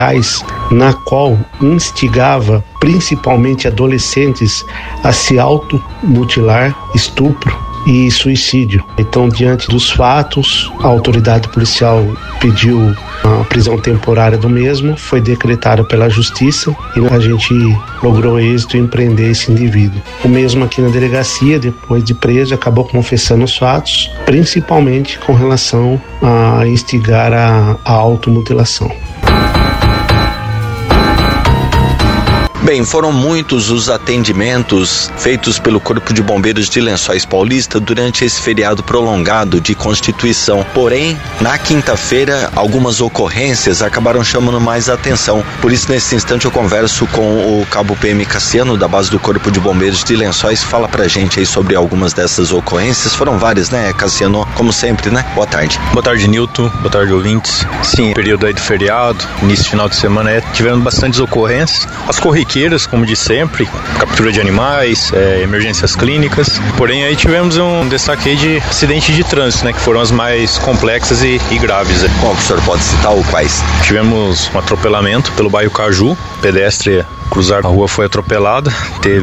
na qual instigava principalmente adolescentes a se automutilar, estupro e suicídio. Então, diante dos fatos, a autoridade policial pediu a prisão temporária do mesmo, foi decretada pela justiça e a gente logrou êxito em prender esse indivíduo. O mesmo aqui na delegacia, depois de preso, acabou confessando os fatos, principalmente com relação a instigar a automutilação. Bem, foram muitos os atendimentos feitos pelo Corpo de Bombeiros de Lençóis Paulista durante esse feriado prolongado de Constituição. Porém, na quinta-feira, algumas ocorrências acabaram chamando mais atenção. Por isso, nesse instante, eu converso com o Cabo PM Cassiano, da base do Corpo de Bombeiros de Lençóis. Fala pra gente aí sobre algumas dessas ocorrências. Foram várias, né, Cassiano? Como sempre, né? Boa tarde. Boa tarde, Nilton. Boa tarde, ouvintes. Sim, período aí do feriado, início final de semana, tivemos bastantes ocorrências. As corriqueiras, como de sempre, captura de animais, emergências clínicas. Porém, aí tivemos um destaque aí de acidente de trânsito, né, que foram as mais complexas e graves. Qual que o senhor pode citar ou quais? Tivemos um atropelamento pelo bairro Caju, pedestre cruzar a rua foi atropelada,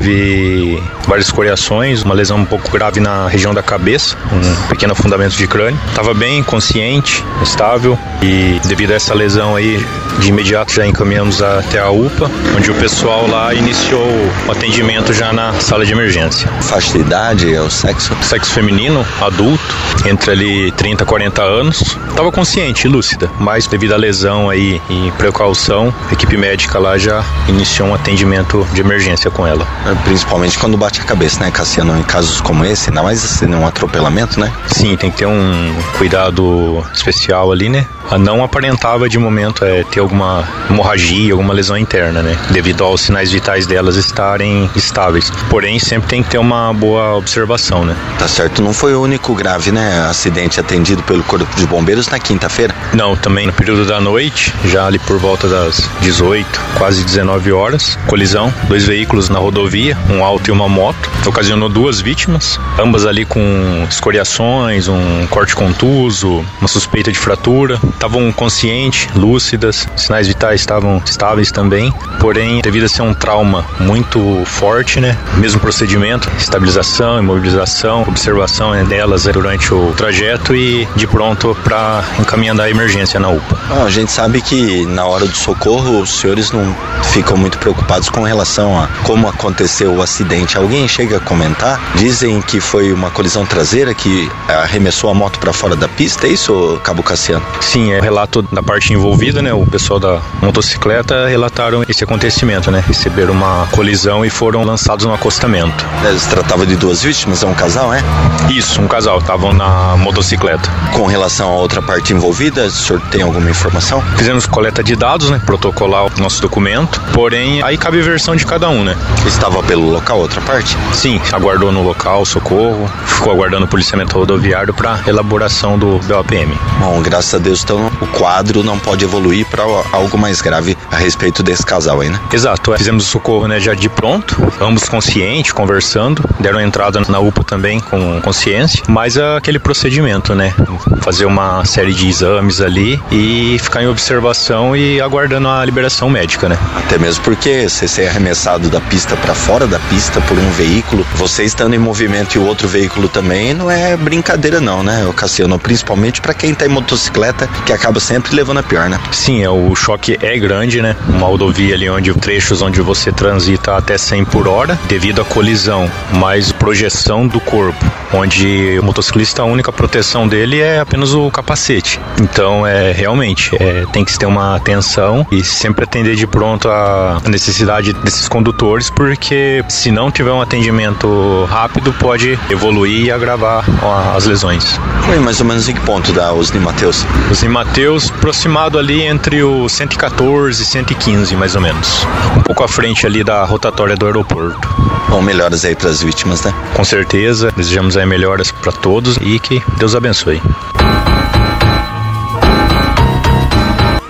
teve várias escoriações, uma lesão um pouco grave na região da cabeça, um pequeno afundamento de crânio. Estava bem, consciente, estável, e devido a essa lesão aí, de imediato já encaminhamos até a UPA, onde o pessoal lá iniciou o atendimento já na sala de emergência. Faixa de idade, o sexo? Sexo feminino, adulto, entre ali 30 a 40 anos. Estava consciente, lúcida, mas devido à lesão aí e precaução, a equipe médica lá já iniciou um atendimento de emergência com ela. Principalmente quando bate a cabeça, né, Cassiano? Em casos como esse, ainda mais assim, um atropelamento, né? Sim, tem que ter um cuidado especial ali, né? Não aparentava de momento ter alguma hemorragia, alguma lesão interna, né? Devido aos sinais vitais delas estarem estáveis. Porém, sempre tem que ter uma boa observação, né? Tá certo, não foi o único grave, né, acidente atendido pelo Corpo de Bombeiros na quinta-feira? Não, também no período da noite, já ali por volta das 18, quase 19 horas, colisão, 2 veículos na rodovia, um auto e uma moto, ocasionou 2 vítimas, ambas ali com escoriações, um corte contuso, uma suspeita de fratura. Estavam conscientes, lúcidas, sinais vitais estavam estáveis também, porém, devido a ser um trauma muito forte, né? Mesmo procedimento, estabilização, imobilização, observação delas durante o trajeto e de pronto para encaminhar a emergência na UPA. A gente sabe que na hora do socorro os senhores não ficam muito preocupados com relação a como aconteceu o acidente. Alguém chega a comentar? Dizem que foi uma colisão traseira que arremessou a moto para fora da pista, é isso, Cabo Cassiano? Sim, é o relato da parte envolvida, né? O pessoal da motocicleta relataram esse acontecimento, né? Receberam uma colisão e foram lançados no acostamento. Se tratava de 2 vítimas, é um casal, é? Isso, um casal, estavam na motocicleta. Com relação a outra parte envolvida, o senhor tem alguma informação? Fizemos coleta de dados, né? Protocolar o nosso documento, porém, aí cabe a versão de cada um, né? Estava pelo local, outra parte? Sim, aguardou no local, socorro, ficou aguardando o policiamento rodoviário para elaboração do BOPM. Bom, graças a Deus, então, o quadro não pode evoluir para algo mais grave a respeito desse casal aí, né? Exato, fizemos o socorro, né, já de pronto, ambos conscientes, conversando, deram entrada na UPA também com consciência, mas aquele procedimento, né, fazer uma série de exames ali e ficar em observação e aguardando a liberação médica, né? Até mesmo porque você ser arremessado da pista para fora da pista por um veículo, você estando em movimento e o outro veículo também, não é brincadeira não, né, Cassiano? Principalmente para quem tá em motocicleta, que acaba sempre levando a pior, né? Sim, o choque é grande, né? Uma rodovia ali onde trechos onde você transita até 100 por hora, devido à colisão, mais projeção do corpo, onde o motociclista, a única proteção dele é apenas o capacete. Então, realmente, tem que se ter uma atenção e sempre atender de pronto a necessidade desses condutores, porque se não tiver um atendimento rápido, pode evoluir e agravar as lesões. Foi mais ou menos em que ponto da Osni Mateus? Osni Mateus, aproximado ali entre o 114 e 115, mais ou menos. Um pouco à frente ali da rotatória do aeroporto. Bom, melhoras aí para as vítimas, né? Com certeza, desejamos aí melhoras para todos e que Deus abençoe.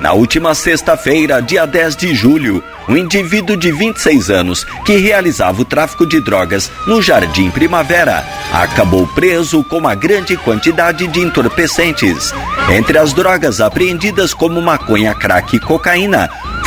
Na última sexta-feira, dia 10 de julho, um indivíduo de 26 anos que realizava o tráfico de drogas no Jardim Primavera acabou preso com uma grande quantidade de entorpecentes. Entre as drogas apreendidas como maconha, crack e cocaína,